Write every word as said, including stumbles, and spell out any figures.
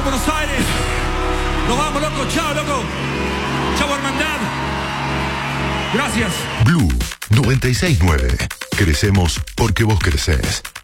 Buenos Aires. Nos vamos, loco. Chao, loco. Chao, hermandad. Gracias. Blue noventa y seis nueve. Crecemos porque vos crecés.